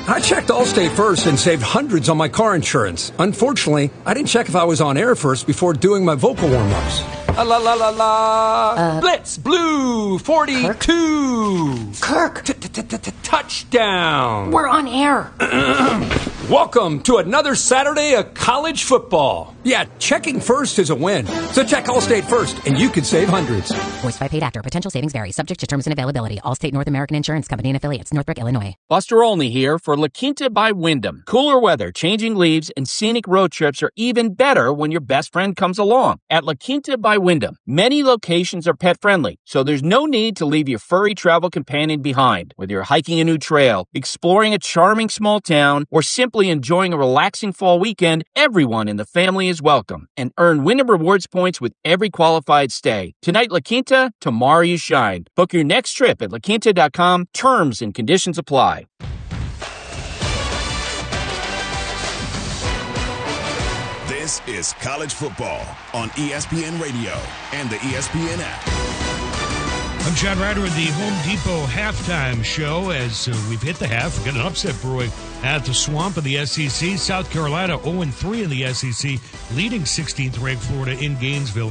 I checked Allstate first and saved hundreds on my car insurance. Unfortunately, I didn't check if I was on air first before doing my vocal warm-ups. La la la la. Blitz Blue 42. Kirk. Touchdown. We're on air. Welcome to another Saturday of college football. Yeah, checking first is a win. So check Allstate first, and you could save hundreds. Voiced by paid actor. Potential savings vary. Subject to terms and availability. Allstate North American Insurance Company and affiliates. Northbrook, Illinois. Buster Olney here for La Quinta by Wyndham. Cooler weather, changing leaves, and scenic road trips are even better when your best friend comes along. At La Quinta by Wyndham, many locations are pet-friendly, so there's no need to leave your furry travel companion behind. Whether you're hiking a new trail, exploring a charming small town, or simply enjoying a relaxing fall weekend, everyone in the family is welcome. And earn Wyndham Rewards points with every qualified stay. Tonight, La Quinta, tomorrow you shine. Book your next trip at laquinta.com. Terms and conditions apply. This is college football on ESPN Radio and the ESPN app. I'm John Ryder with the Home Depot halftime show. As we've hit the half, we've got an upset brewing at the Swamp of the SEC. South Carolina 0-3 in the SEC, leading 16th-ranked Florida in Gainesville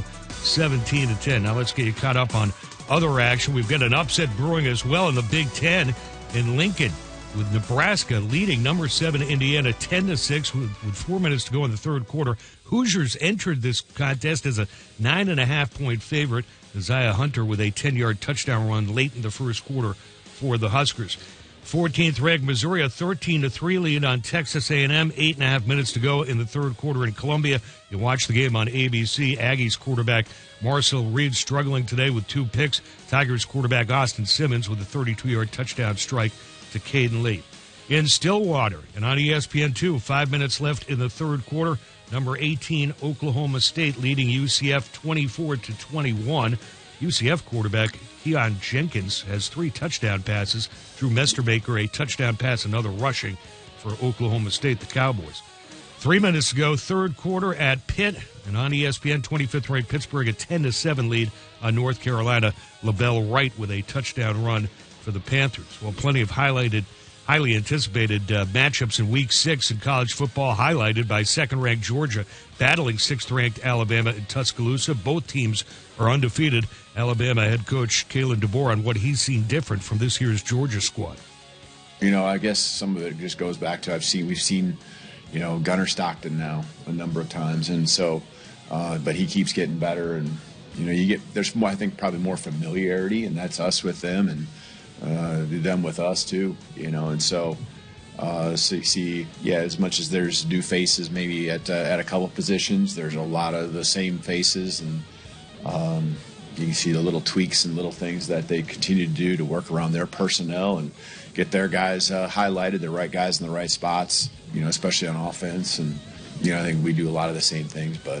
17-10. Now let's get you caught up on other action. We've got an upset brewing as well in the Big Ten in Lincoln, with Nebraska leading number 7 Indiana 10-6 with 4 minutes to go in the third quarter. Hoosiers entered this contest as a 9.5-point favorite. Isaiah Hunter with a 10-yard touchdown run late in the first quarter for the Huskers. 14th-ranked Missouri, a 13-3 lead on Texas A&M. 8.5 minutes to go in the third quarter in Columbia. You watch the game on ABC. Aggies quarterback Marcel Reed struggling today with 2 picks. Tigers quarterback Austin Simmons with a 32-yard touchdown strike to Caden Lee. In Stillwater and on ESPN2, 5 minutes left in the third quarter. Number 18, Oklahoma State leading UCF 24-21. UCF quarterback Keon Jenkins has 3 touchdown passes. Drew Mesterbaker, a touchdown pass, another rushing for Oklahoma State, the Cowboys. 3 minutes to go, third quarter at Pitt. And on ESPN, 25th-ranked Pittsburgh, a 10-7 lead on North Carolina. LaBelle Wright with a touchdown run for the Panthers. Well, plenty of highly anticipated matchups in Week 6 in college football, highlighted by second-ranked Georgia battling 6th-ranked Alabama in Tuscaloosa. Both teams are undefeated. Alabama head coach Kalen DeBoer on what he's seen different from this year's Georgia squad. You know, I guess some of it just goes back to we've seen, Gunnar Stockton now a number of times, and so, but he keeps getting better, and there's more, I think, probably more familiarity, and that's us with them, and them with us too, and so you see, as much as there's new faces maybe at a couple positions, there's a lot of the same faces, and you can see the little tweaks and little things that they continue to do to work around their personnel and get their guys highlighted, the right guys in the right spots, especially on offense, and I think we do a lot of the same things, but